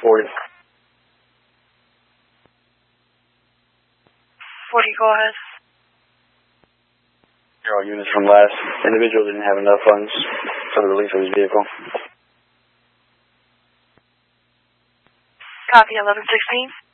40. 40, go ahead. All units from last. Individual didn't have enough funds for the release of his vehicle. Copy, 1116.